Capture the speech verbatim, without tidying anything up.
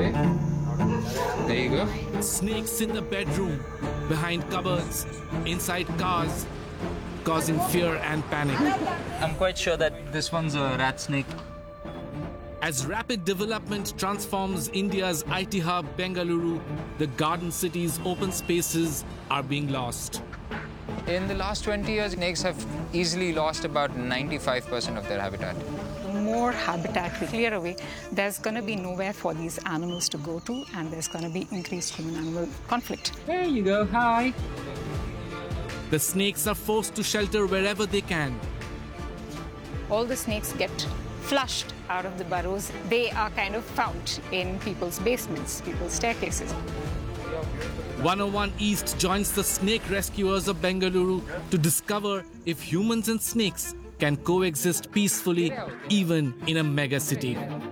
Okay. There you go. Snakes in the bedroom, behind cupboards, inside cars, causing fear and panic. I'm quite sure that this one's a rat snake. As rapid development transforms India's I T hub Bengaluru, the garden city's open spaces are being lost. In the last twenty years, snakes have easily lost about ninety-five percent of their habitat. The more habitat we clear away, there's going to be nowhere for these animals to go to, and there's going to be increased human-animal conflict. There you go. Hi. The snakes are forced to shelter wherever they can. All the snakes get flushed out of the burrows. They are kind of found in people's basements, people's staircases. one oh one East joins the snake rescuers of Bengaluru to discover if humans and snakes can coexist peacefully even in a mega city.